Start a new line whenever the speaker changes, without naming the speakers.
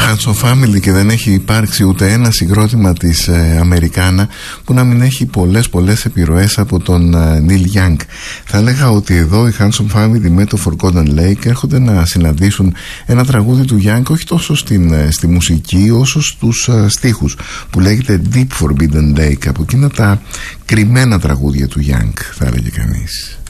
Hanson Family και δεν έχει υπάρξει ούτε ένα συγκρότημα της Αμερικάνα που να μην έχει πολλές επιρροές από τον Neil Young. Θα έλεγα ότι εδώ οι Hanson Family με το Forgotten Lake έρχονται να συναντήσουν ένα τραγούδι του Young όχι τόσο στη μουσική όσο στους στίχους, που λέγεται Deep Forbidden Lake, από εκείνα τα κρυμμένα τραγούδια του Young, θα έλεγε κανείς.